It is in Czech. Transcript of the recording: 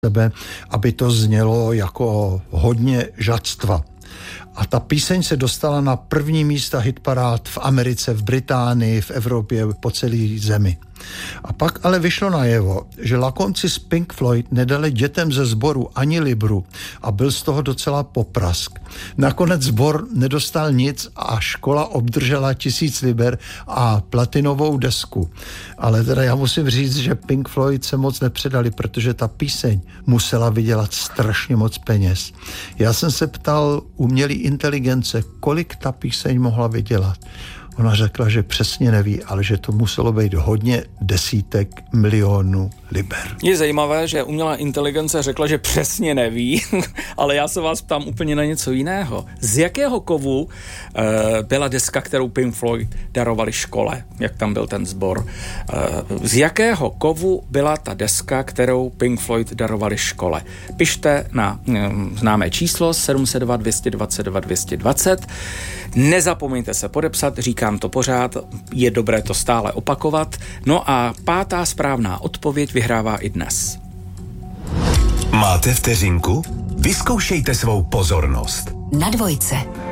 sebe, aby to znělo jako hodně žadstva. A ta píseň se dostala na první místa hitparád v Americe, v Británii, v Evropě, po celé zemi. A pak ale vyšlo najevo, že lakomci z Pink Floyd nedali dětem ze sboru ani libru a byl z toho docela poprask. Nakonec sbor nedostal nic a škola obdržela 1000 liber a platinovou desku. Ale teda já musím říct, že Pink Floyd se moc nepředali, protože ta píseň musela vydělat strašně moc peněz. Já jsem se ptal umělé inteligence, kolik ta píseň mohla vydělat. Ona řekla, že přesně neví, ale že to muselo být hodně desítek milionů liber. Je zajímavé, že umělá inteligence řekla, že přesně neví, ale já se vás ptám úplně na něco jiného. Z jakého kovu byla deska, kterou Pink Floyd darovali škole, jak tam byl ten sbor? Z jakého kovu byla ta deska, kterou Pink Floyd darovali škole? Pište na známé číslo 702 222 220. Nezapomeňte se podepsat, říkám to pořád, je dobré to stále opakovat. No a 5. správná odpověď vyhrává i dnes. Máte vteřinku? Vyzkoušejte svou pozornost. Na dvojce.